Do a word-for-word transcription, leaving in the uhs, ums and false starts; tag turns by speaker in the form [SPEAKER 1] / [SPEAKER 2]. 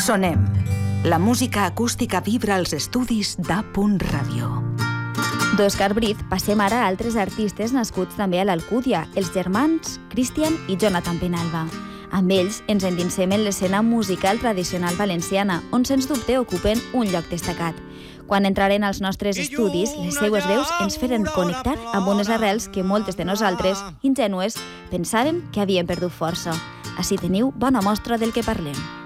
[SPEAKER 1] Sonem. La música acústica vibra als estudis d'A Ràdio.
[SPEAKER 2] D'Òscar Briz passem ara a altres artistes nascuts també a l'Alcúdia, els germans Cristian i Jonathan Penalba. Amb ells ens endinsem en l'escena musical tradicional valenciana, on sens dubte ocupen un lloc destacat. Quan entraren als nostres estudis, les seues veus ens feren connectar amb unes arrels que moltes de nosaltres, ingènues, pensàvem que havien perdut força. Ací teniu bona mostra del que parlem.